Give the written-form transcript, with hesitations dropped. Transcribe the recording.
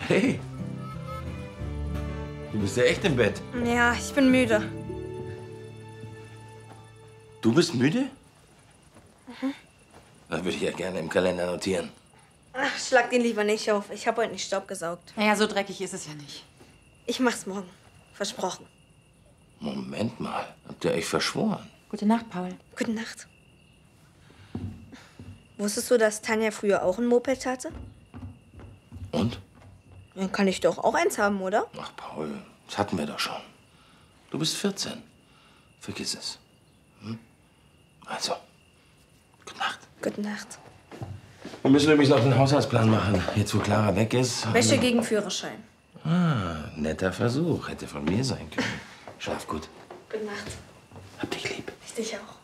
Hey. Du bist ja echt im Bett. Ja, ich bin müde. Du bist müde? Das würde ich ja gerne im Kalender notieren. Ach, schlag den lieber nicht auf. Ich habe heute nicht Staub gesaugt. Naja, so dreckig ist es ja nicht. Ich mach's morgen. Versprochen. Moment mal. Habt ihr euch verschworen? Gute Nacht, Paul. Gute Nacht. Wusstest du, dass Tanja früher auch ein Moped hatte? Und? Dann kann ich doch auch eins haben, oder? Ach, Paul, das hatten wir doch schon. Du bist 14. Vergiss es. Hm? Also, gute Nacht. Gute Nacht. Wir müssen übrigens noch den Haushaltsplan machen. Jetzt, wo Clara weg ist. Wäsche gegen Führerschein. Ah, netter Versuch. Hätte von mir sein können. Schlaf gut. Gute Nacht. Hab dich lieb. Ich dich auch.